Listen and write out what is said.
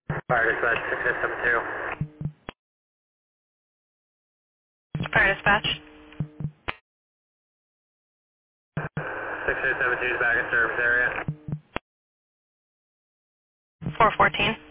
Fire dispatch 6872. Fire dispatch. 6872 is back in service area. 414.